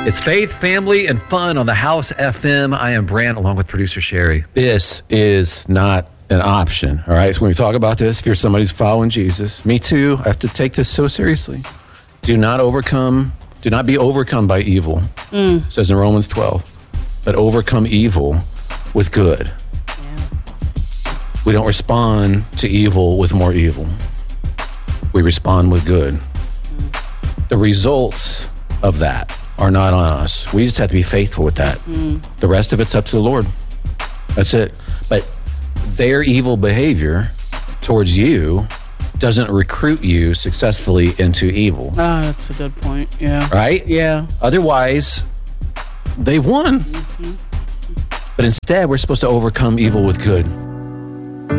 It's faith, family, and fun on the House FM. I am Brant, along with producer Sherry. This is not an option, all right? So when we talk about this, if you're somebody who's following Jesus, me too, I have to take this so seriously. Do not be overcome by evil, it says in Romans 12, but overcome evil with good. Yeah. We don't respond to evil with more evil. We respond with good. The results of that are not on us. We just have to be faithful with that. The rest of it's up to the Lord. That's it. But their evil behavior towards you doesn't recruit you successfully into evil. That's a good point. Yeah. Right? Yeah. Otherwise, they've won. But instead, we're supposed to overcome evil with good.